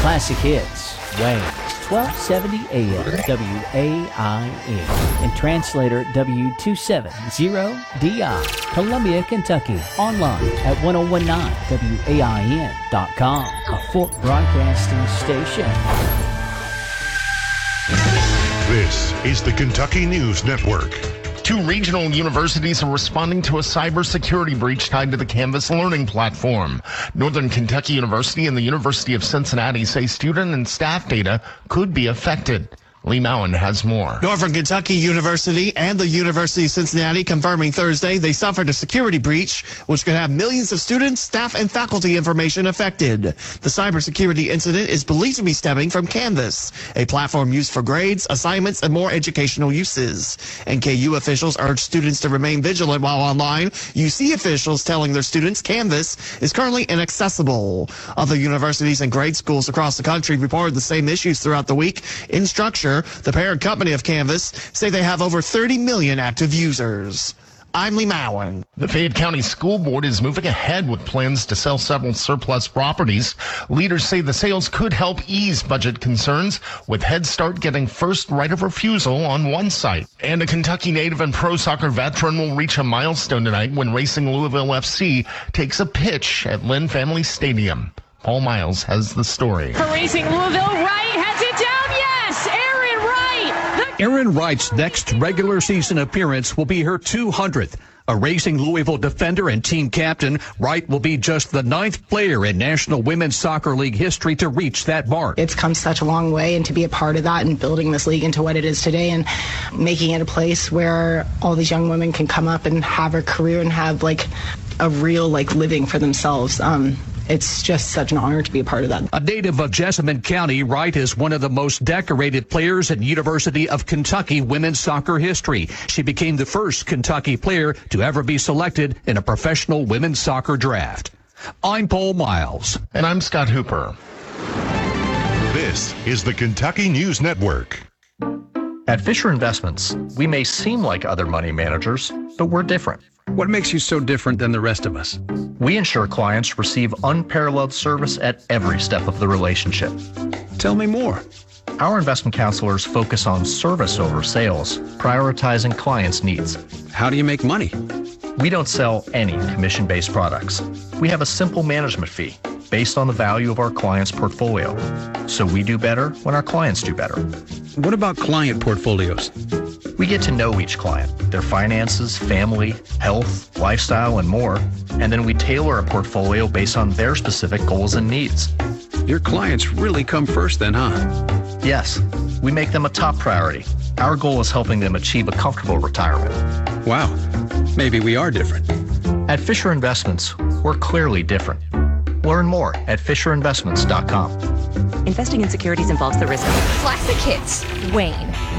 Classic Hits, Wayne, 1270 AM, WAIN, and translator W270DI, Columbia, Kentucky. Online at 1019WAIN.com, a Fort Broadcasting station. This is the Kentucky News Network. 2 regional universities are responding to a cybersecurity breach tied to the Canvas learning platform. Northern Kentucky University and the University of Cincinnati say student and staff data could be affected. Lee Mowen has more. Northern Kentucky University and the University of Cincinnati confirming Thursday they suffered a security breach, which could have millions of students, staff, and faculty information affected. The cybersecurity incident is believed to be stemming from Canvas, a platform used for grades, assignments, and more educational uses. NKU officials urge students to remain vigilant while online. UC officials telling their students Canvas is currently inaccessible. Other universities and grade schools across the country reported the same issues throughout the week. Instructure, the parent company of Canvas, say they have over 30 million active users. I'm Lee Mowen. The Fayette County School Board is moving ahead with plans to sell several surplus properties. Leaders say the sales could help ease budget concerns, with Head Start getting first right of refusal on one site. And a Kentucky native and pro soccer veteran will reach a milestone tonight when Racing Louisville FC takes a pitch at Lynn Family Stadium. Paul Miles has the story. For Racing Louisville, Wright has it down. Yes, Aaron Wright. Erin Wright's next regular season appearance will be her 200th. A Racing Louisville defender and team captain, Wright will be just the 9th player in National Women's Soccer League history to reach that mark. It's come such a long way, and to be a part of that and building this league into what it is today and making it a place where all these young women can come up and have a career and have a real living for themselves. It's just such an honor to be a part of that. A native of Jessamine County, Wright is one of the most decorated players in University of Kentucky women's soccer history. She became the first Kentucky player to ever be selected in a professional women's soccer draft. I'm Paul Miles. And I'm Scott Hooper. This is the Kentucky News Network. At Fisher Investments, we may seem like other money managers, but we're different. What makes you so different than the rest of us? We ensure clients receive unparalleled service at every step of the relationship. Tell me more. Our investment counselors focus on service over sales, prioritizing clients' needs. How do you make money? We don't sell any commission-based products. We have a simple management fee based on the value of our client's portfolio. So we do better when our clients do better. What about client portfolios? We get to know each client, their finances, family, health, lifestyle, and more, and then we tailor a portfolio based on their specific goals and needs. Your clients really come first then, huh? Yes, we make them a top priority. Our goal is helping them achieve a comfortable retirement. Wow, maybe we are different. At Fisher Investments, we're clearly different. Learn more at FisherInvestments.com. Investing in securities involves the risk of Classic Hits, Wayne,